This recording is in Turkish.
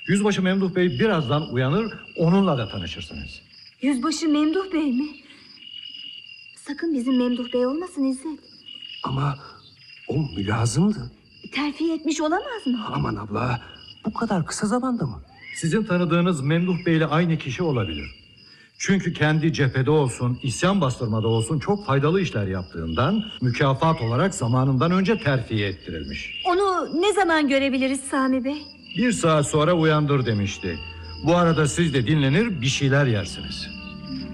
Yüzbaşı Memduh Bey birazdan uyanır, onunla da tanışırsınız. Yüzbaşı Memduh Bey mi? Sakın bizim Memduh Bey olmasın İzzet. Ama o mülazımdı. Terfi etmiş olamaz mı? Aman abla, bu kadar kısa zamanda mı? Sizin tanıdığınız Memduh Bey ile aynı kişi olabilir. Çünkü kendi cephede olsun, isyan bastırmada olsun çok faydalı işler yaptığından mükafat olarak zamanından önce terfi ettirilmiş. Onu ne zaman görebiliriz Sami Bey? 1 saat sonra uyandır demişti. Bu arada siz de dinlenir, bir şeyler yersiniz.